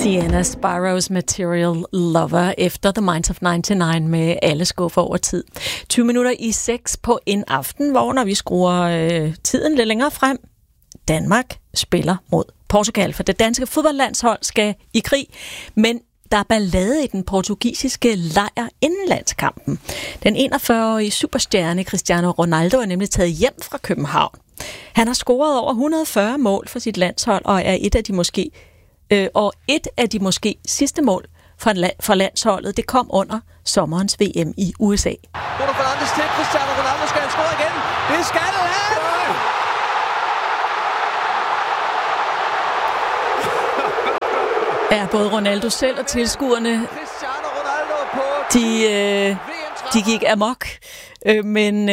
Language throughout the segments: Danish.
Sienna Sparrows Material Lover efter The Minds of 99 med alle skuffer over tid. 20 minutter i 6 på en aften, hvor når vi skruer tiden lidt længere frem, Danmark spiller mod Portugal, for det danske fodboldlandshold skal i krig, men der er ballade i den portugisiske lejr inden landskampen. Den 41-årige superstjerne Cristiano Ronaldo er nemlig taget hjem fra København. Han har scoret over 140 mål for sit landshold og er et af de måske sidste mål for landsholdet, det kom under sommerens VM i USA. Bruno Fernandes til Cristiano Ronaldo, skal han score igen? Det skal han! Ja, både Ronaldo selv og tilskuerne, de gik amok, men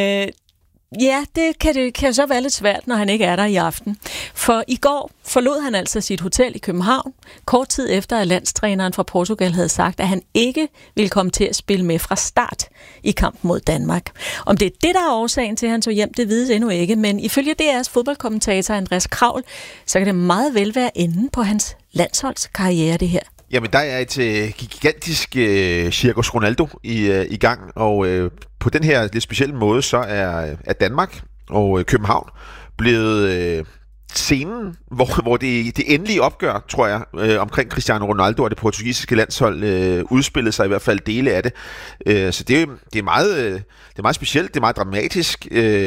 ja, det kan så være lidt svært, når han ikke er der i aften. For i går forlod han altså sit hotel i København, kort tid efter at landstræneren fra Portugal havde sagt, at han ikke ville komme til at spille med fra start i kampen mod Danmark. Om det er det, der er årsagen til, at han tog hjem, det vides endnu ikke, men ifølge DR's fodboldkommentator Andreas Kravl, så kan det meget vel være enden på hans landsholdskarriere, det her. Jamen, der er et gigantisk Circus Ronaldo i gang, og på den her lidt specielle måde, så er Danmark og København blevet scenen, hvor det endelige opgør, tror jeg, omkring Cristiano Ronaldo og det portugisiske landshold udspillede sig i hvert fald dele af det. Så det er meget specielt, det er meget dramatisk,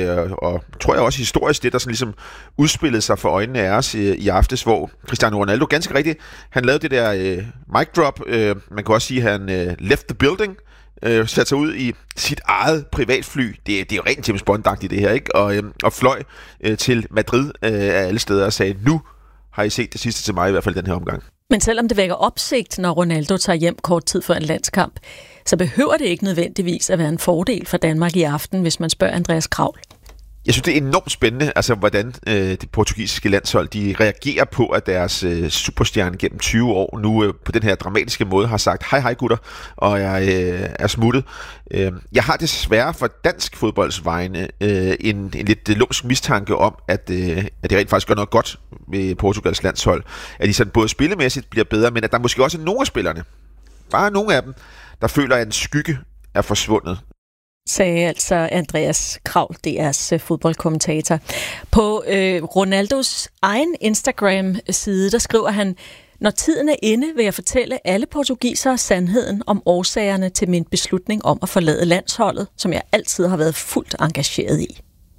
og tror jeg også historisk, det der sådan ligesom udspillede sig for øjnene af os i aftes, hvor Cristiano Ronaldo ganske rigtigt, han lavede det der mic drop, man kan også sige, at han left the building, satte sig ud i sit eget privatfly. Det er jo rent James Bond-agtigt det her, ikke? Og fløj til Madrid af alle steder og sagde, nu har I set det sidste til mig, i hvert fald den her omgang. Men selvom det vækker opsigt, når Ronaldo tager hjem kort tid før en landskamp, så behøver det ikke nødvendigvis at være en fordel for Danmark i aften, hvis man spørger Andreas Kravl. Jeg synes, det er enormt spændende, altså hvordan det portugisiske landshold, de reagerer på, at deres superstjerne gennem 20 år nu på den her dramatiske måde har sagt, hej gutter, og jeg er smuttet. Jeg har desværre for dansk fodbolds vegne en lidt lumsk mistanke om, at det rent faktisk gør noget godt med Portugals landshold. At de sådan både spillemæssigt bliver bedre, men at der måske også er nogle af spillerne, bare nogle af dem, der føler, at en skygge er forsvundet. Sagde altså Andreas Kravl, DR's fodboldkommentator. På Ronaldos egen Instagram-side, der skriver han, når tiden er inde, vil jeg fortælle alle portugisere sandheden om årsagerne til min beslutning om at forlade landsholdet, som jeg altid har været fuldt engageret i.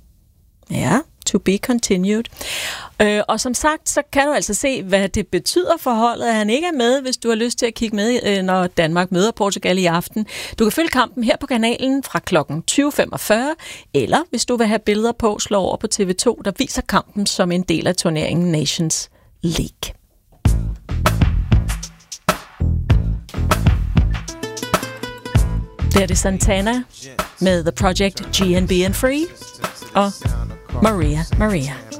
Ja, to be continued. Og som sagt, så kan du altså se, hvad det betyder for holdet, at han ikke er med, hvis du har lyst til at kigge med, når Danmark møder Portugal i aften. Du kan følge kampen her på kanalen fra kl. 20.45, eller hvis du vil have billeder på, slå over på TV2, der viser kampen som en del af turneringen Nations League. Det er det Santana med The Project GNB and Free og Maria Maria.